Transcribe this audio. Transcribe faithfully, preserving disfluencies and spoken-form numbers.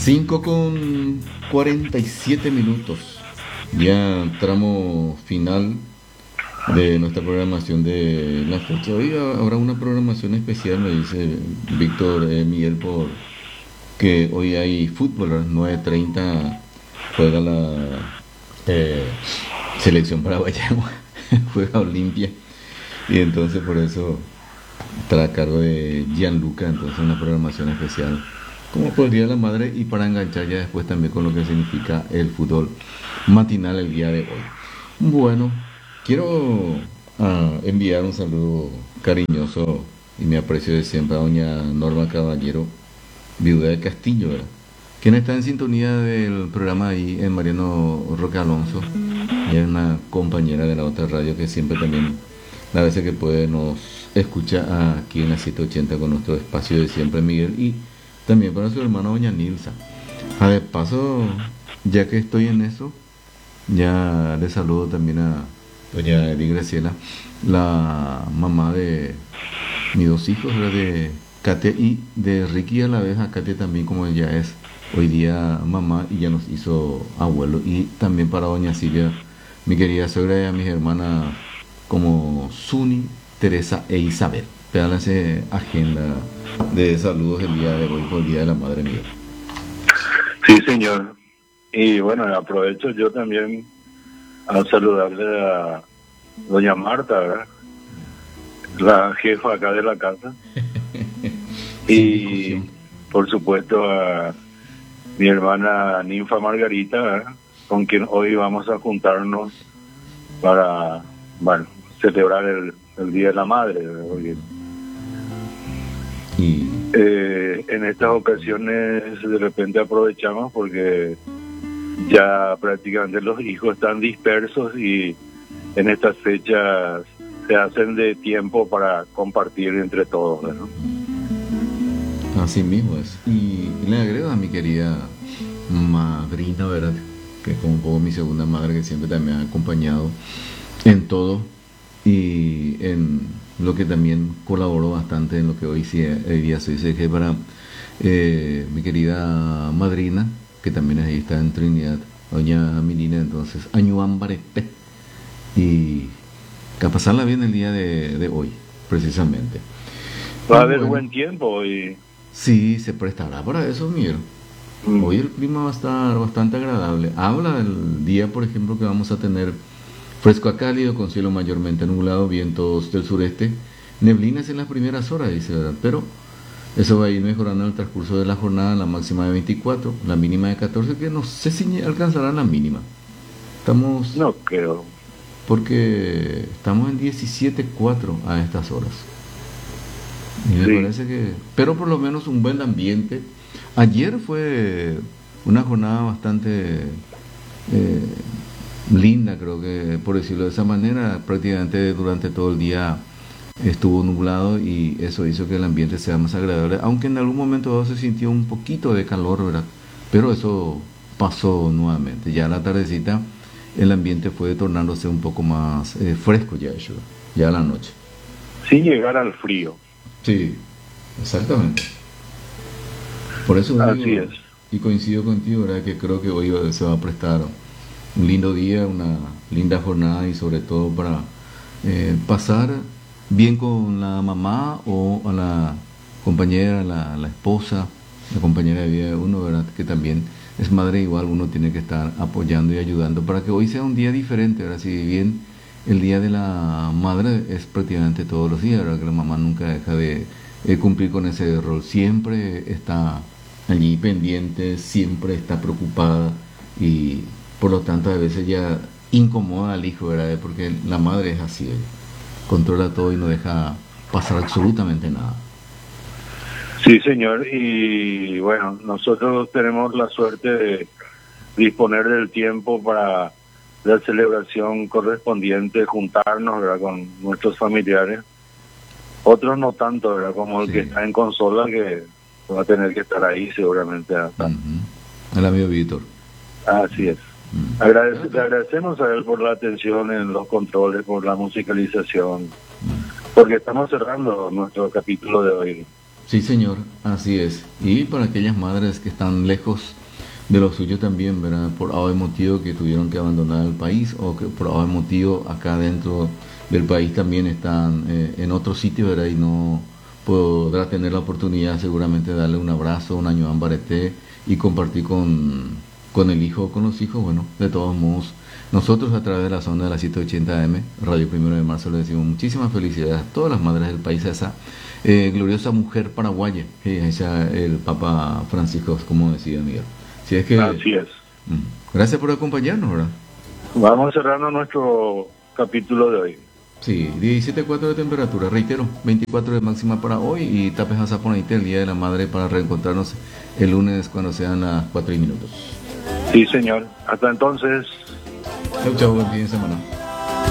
cinco con cuarenta y siete minutos. Ya tramo final de nuestra programación de la fecha. Hoy habrá una programación especial, me dice Víctor eh, Miguel, por que hoy hay fútbol, a las nueve treinta juega la eh, selección paraguaya, juega Olimpia, y entonces por eso está a cargo de Gianluca, entonces una programación especial como por el Día de la Madre y para enganchar ya después también con lo que significa el fútbol matinal el día de hoy. Bueno, quiero uh, enviar un saludo cariñoso y mi aprecio de siempre a doña Norma Caballero, viuda de Castillo, ¿verdad? Quien está en sintonía del programa ahí en Mariano Roque Alonso. Ella es una compañera de la otra radio que siempre también, la veces que puede, nos escucha aquí en la setecientos ochenta con nuestro espacio de siempre, Miguel, y también para su hermana doña Nilsa. A de paso, ya que estoy en eso, ya le saludo también a doña Eli Graciela, la mamá de mis dos hijos, ¿verdad? De Katia y de Ricky, a la vez a Katia también, como ella es hoy día mamá y ya nos hizo abuelo. Y también para doña Silvia, mi querida suegra, y a mis hermanas como Suni, Teresa e Isabel. Péganse agenda de saludos el día de hoy por el Día de la Madre Mía. Sí, señor. Y bueno, aprovecho yo también a saludarle a doña Marta, ¿verdad? La jefa acá de la casa. Y por supuesto a mi hermana Ninfa Margarita, ¿verdad? Con quien hoy vamos a juntarnos para, bueno, celebrar el, el Día de la Madre, ¿verdad? Y eh, en estas ocasiones de repente aprovechamos porque ya prácticamente los hijos están dispersos y en estas fechas se hacen de tiempo para compartir entre todos, ¿no? Así mismo es. Y le agrego a mi querida madrina, ¿verdad? Que es como un poco mi segunda madre, que siempre también me ha acompañado en todo y en lo que también colaboró bastante en lo que hoy, sí, hoy día soy. Sé que para eh, mi querida madrina, que también ahí está en Trinidad, doña Milina, entonces, Añuan Barete, y que a pasarla bien el día de, de hoy, precisamente. Va a haber bueno, buen tiempo y... Sí, se prestará para eso, Miguel. Mm. Hoy el clima va a estar bastante agradable. Habla del día, por ejemplo, que vamos a tener fresco a cálido, con cielo mayormente nublado, vientos del sureste, neblinas en las primeras horas, dice, ¿verdad? Pero eso va a ir mejorando en el transcurso de la jornada, la máxima de veinticuatro, la mínima de catorce, que no sé si alcanzará la mínima. Estamos... No creo. Porque estamos en diecisiete cuatro a estas horas. Y me sí. parece que... Pero por lo menos un buen ambiente. Ayer fue una jornada bastante... Eh, linda, creo que, por decirlo de esa manera. Prácticamente durante todo el día estuvo nublado y eso hizo que el ambiente sea más agradable, aunque en algún momento se sintió un poquito de calor, ¿verdad? Pero eso pasó nuevamente. Ya a la tardecita el ambiente fue tornándose un poco más eh, fresco ya, eso, ya a la noche. Sin llegar al frío. Sí, exactamente. Por eso así digo, es. Y coincido contigo, ¿verdad? Que creo que hoy se va a prestar un lindo día, una linda jornada y sobre todo para eh, pasar bien con la mamá o a la compañera, la, la esposa, la compañera de vida de uno, ¿verdad? Que también es madre, igual uno tiene que estar apoyando y ayudando para que hoy sea un día diferente, ¿verdad? Si bien el día de la madre es prácticamente todos los días, ¿verdad? Que la mamá nunca deja de eh, cumplir con ese rol, siempre está allí pendiente, siempre está preocupada y por lo tanto a veces ya incomoda al hijo, ¿verdad? Porque la madre es así, ¿verdad? Controla todo y no deja pasar absolutamente nada. Sí, señor, y bueno, nosotros tenemos la suerte de disponer del tiempo para la celebración correspondiente, juntarnos, ¿verdad?, con nuestros familiares. Otros no tanto, ¿verdad?, como el sí. que está en consola, que va a tener que estar ahí seguramente hasta. Uh-huh. El amigo Víctor. Así es. Uh-huh. Agradece, le agradecemos a él por la atención en los controles, por la musicalización, uh-huh. porque estamos cerrando nuestro capítulo de hoy. Sí, señor, así es. Y para aquellas madres que están lejos de lo suyo también, ¿verdad? Por algún motivo que tuvieron que abandonar el país o que por algún motivo acá dentro del país también están eh, en otro sitio, ¿verdad? Y no podrá tener la oportunidad seguramente de darle un abrazo, un año ambareté y compartir con, con el hijo o con los hijos. Bueno, de todos modos, nosotros a través de la zona de la setecientos ochenta M, Radio Primero de Marzo, le decimos muchísimas felicidades a todas las madres del país, a esa eh, gloriosa mujer paraguaya, eh, esa, el Papa Francisco, como decía Miguel. Si es que, Así es. Gracias por acompañarnos, ¿verdad? Vamos cerrando nuestro capítulo de hoy. Sí, diecisiete punto cuatro de temperatura, reitero, veinticuatro de máxima para hoy y tapes a Zaponaite el Día de la Madre para reencontrarnos el lunes cuando sean las cuatro y minutos. Sí, señor. Hasta entonces. Chau, chau, buen fin de semana.